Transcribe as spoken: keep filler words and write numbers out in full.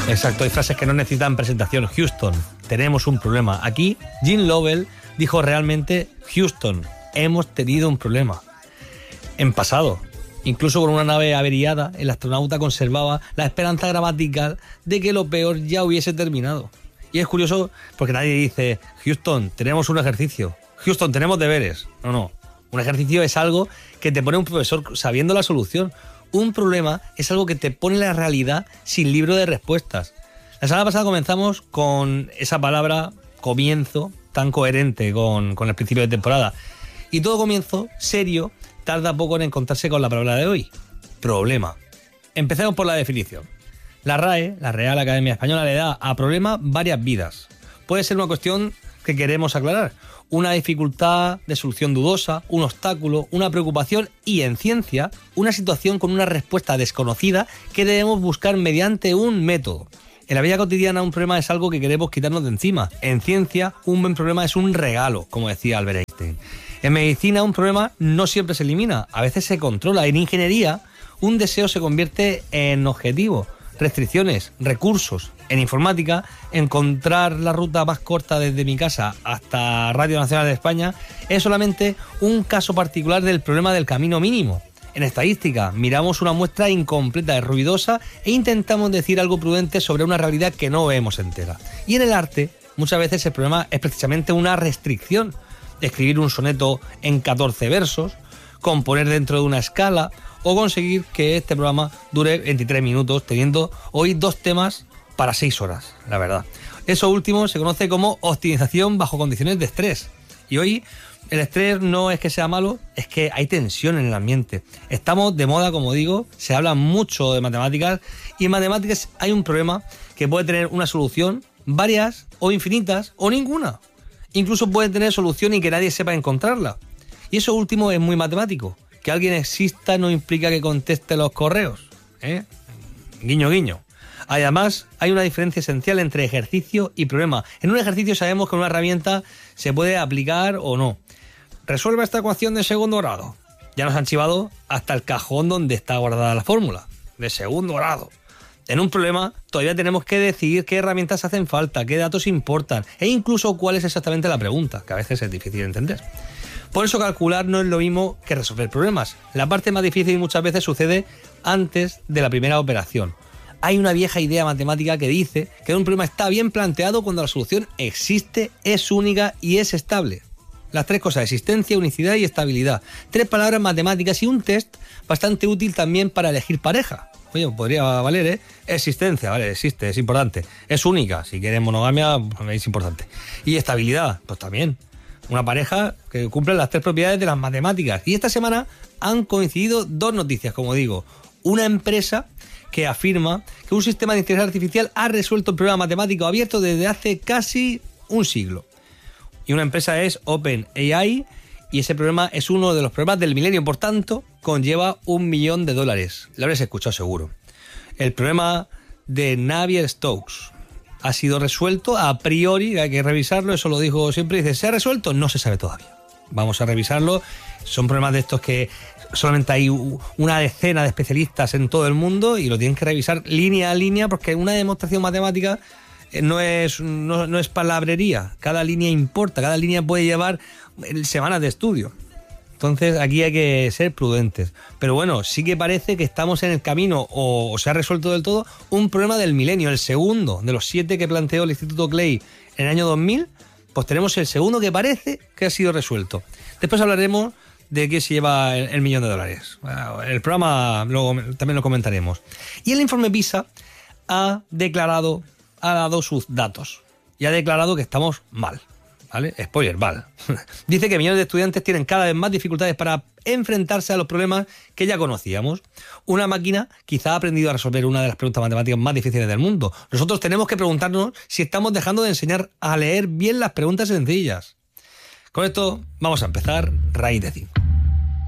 Exacto, hay frases que no necesitan presentación. Houston, tenemos un problema. Aquí, Jim Lovell dijo realmente: Houston, hemos tenido un problema. En pasado, incluso con una nave averiada, el astronauta conservaba la esperanza gramatical de que lo peor ya hubiese terminado. Y es curioso porque nadie dice: Houston, tenemos un ejercicio. Houston, tenemos deberes. No, no. Un ejercicio es algo que te pone un profesor sabiendo la solución. Un problema es algo que te pone la realidad sin libro de respuestas. La semana pasada comenzamos con esa palabra comienzo tan coherente con, con el principio de temporada. Y todo comienzo serio tarda poco en encontrarse con la palabra de hoy: problema. Empecemos por la definición. La R A E, la Real Academia Española, le da a problema varias vidas. Puede ser una cuestión que queremos aclarar, una dificultad de solución dudosa, un obstáculo, una preocupación y, en ciencia, una situación con una respuesta desconocida que debemos buscar mediante un método. En la vida cotidiana, un problema es algo que queremos quitarnos de encima. En ciencia, un buen problema es un regalo, como decía Albert Einstein. En medicina, un problema no siempre se elimina, a veces se controla. En ingeniería, un deseo se convierte en objetivo. Restricciones, recursos. En informática, encontrar la ruta más corta desde mi casa hasta Radio Nacional de España es solamente un caso particular del problema del camino mínimo. En estadística, miramos una muestra incompleta y ruidosa e intentamos decir algo prudente sobre una realidad que no vemos entera. Y en el arte, muchas veces el problema es precisamente una restricción. Escribir un soneto en catorce versos, componer dentro de una escala o conseguir que este programa dure veintitrés minutos, teniendo hoy dos temas para seis horas, la verdad. Eso último se conoce como optimización bajo condiciones de estrés. Y hoy el estrés no es que sea malo, es que hay tensión en el ambiente. Estamos de moda, como digo, se habla mucho de matemáticas y en matemáticas hay un problema que puede tener una solución, varias o infinitas o ninguna. Incluso puede tener solución y que nadie sepa encontrarla. Y eso último es muy matemático. Que alguien exista no implica que conteste los correos, ¿eh? Guiño, guiño. Además, hay una diferencia esencial entre ejercicio y problema. En un ejercicio sabemos que una herramienta se puede aplicar o no. Resuelva esta ecuación de segundo grado. Ya nos han chivado hasta el cajón donde está guardada la fórmula. De segundo grado. En un problema todavía tenemos que decidir qué herramientas hacen falta, qué datos importan e incluso cuál es exactamente la pregunta, que a veces es difícil de entender. Por eso calcular no es lo mismo que resolver problemas. La parte más difícil muchas veces sucede antes de la primera operación. Hay una vieja idea matemática que dice que un problema está bien planteado cuando la solución existe, es única y es estable. Las tres cosas: existencia, unicidad y estabilidad. Tres palabras matemáticas y un test bastante útil también para elegir pareja. Oye, podría valer, ¿eh? Existencia, vale, existe, es importante. Es única, si quieres monogamia, es importante. Y estabilidad, pues también. Una pareja que cumple las tres propiedades de las matemáticas. Y esta semana han coincidido dos noticias, como digo. Una empresa que afirma que un sistema de inteligencia artificial ha resuelto el problema matemático abierto desde hace casi un siglo. Y una empresa es OpenAI, y ese problema es uno de los problemas del milenio, por tanto, conlleva un millón de dólares. Lo habréis escuchado seguro. El problema de Navier-Stokes ha sido resuelto a priori, hay que revisarlo, eso lo dijo siempre, dice, ¿se ha resuelto? No se sabe todavía. Vamos a revisarlo. Son problemas de estos que solamente hay una decena de especialistas en todo el mundo y lo tienen que revisar línea a línea, porque una demostración matemática no es, no, no es palabrería. Cada línea importa, cada línea puede llevar semanas de estudio. Entonces aquí hay que ser prudentes. Pero bueno, sí que parece que estamos en el camino, o, o se ha resuelto del todo, un problema del milenio, el segundo de los siete que planteó el Instituto Clay en el año dos mil, pues tenemos el segundo que parece que ha sido resuelto. Después hablaremos de qué se lleva el, el millón de dólares. El programa luego también lo comentaremos. Y el informe PISA ha declarado, ha dado sus datos y ha declarado que estamos mal. ¿Vale? Spoiler, mal. Dice que millones de estudiantes tienen cada vez más dificultades para enfrentarse a los problemas que ya conocíamos. Una máquina quizá ha aprendido a resolver una de las preguntas matemáticas más difíciles del mundo. Nosotros tenemos que preguntarnos si estamos dejando de enseñar a leer bien las preguntas sencillas. Con esto vamos a empezar Raíz de cinco.